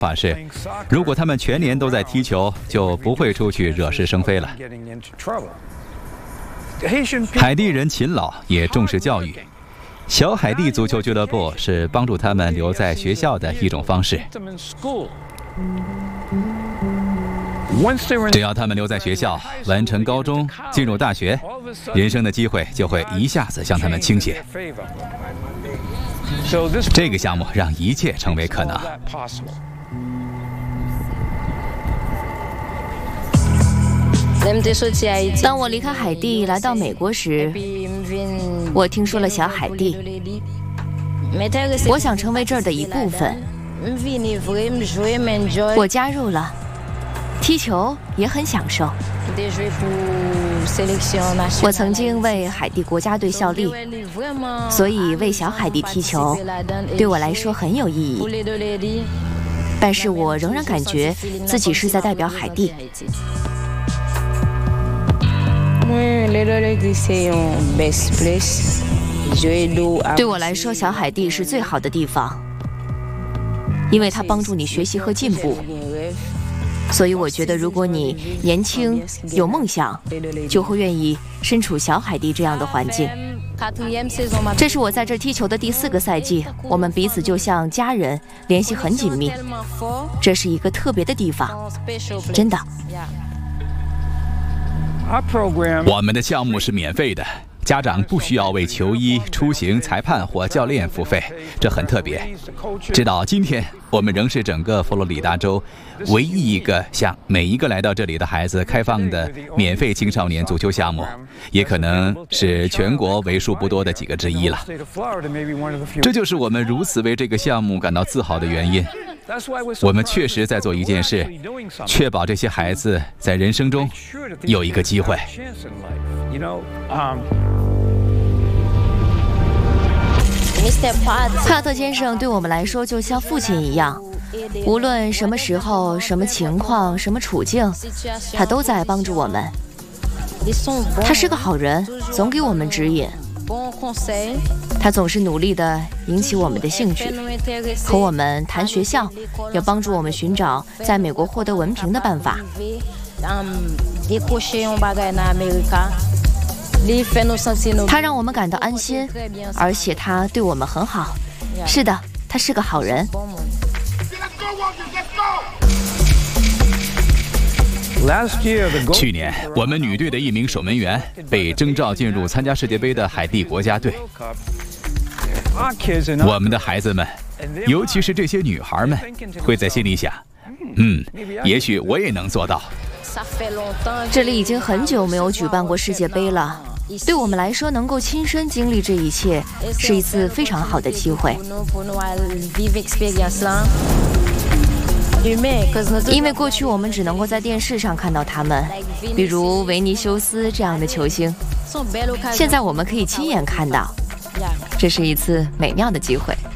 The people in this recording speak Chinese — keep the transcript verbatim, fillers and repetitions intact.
法是，如果他们全年都在踢球，就不会出去惹是生非了。海地人勤劳，也重视教育。小海地足球俱乐部是帮助他们留在学校的一种方式。只要他们留在学校，完成高中，进入大学，人生的机会就会一下子向他们倾斜。这个项目让一切成为可能。 当我离开海地来到美国时，我听说了小海地，我想成为这儿的一部分。我加入了，踢球也很享受。我曾经为海地国家队效力，所以为小海地踢球对我来说很有意义。但是我仍然感觉自己是在代表海地。对我来说，小海地是最好的地方，因为它帮助你学习和进步。所以我觉得，如果你年轻有梦想，就会愿意身处小海地这样的环境。这是我在这踢球的第四个赛季，我们彼此就像家人，联系很紧密。这是一个特别的地方，真的。 我们的项目是免费的，家长不需要为球衣、出行、裁判或教练付费，这很特别。直到今天，我们仍是整个佛罗里达州唯一一个向每一个来到这里的孩子开放的免费青少年足球项目，也可能是全国为数不多的几个之一了。这就是我们如此为这个项目感到自豪的原因。我们确实在做一件事，确保这些孩子在人生中有一个机会。 帕特先生对我们来说就像父亲一样，无论什么时候、什么情况、什么处境，他都在帮助我们。他是个好人，总给我们指引。他总是努力地引起我们的兴趣，和我们谈学校，也帮助我们寻找在美国获得文凭的办法。他让我们感到安心，而且他对我们很好。是的，他是个好人。 去年，我们女队的一名守门员被征召进入参加世界杯的海地国家队。我们的孩子们，尤其是这些女孩们，会在心里想：嗯，也许我也能做到。 这里已经很久没有举办过世界杯了，对我们来说，能够亲身经历这一切，是一次非常好的机会。因为过去我们只能够在电视上看到他们，比如维尼修斯这样的球星，现在我们可以亲眼看到，这是一次美妙的机会。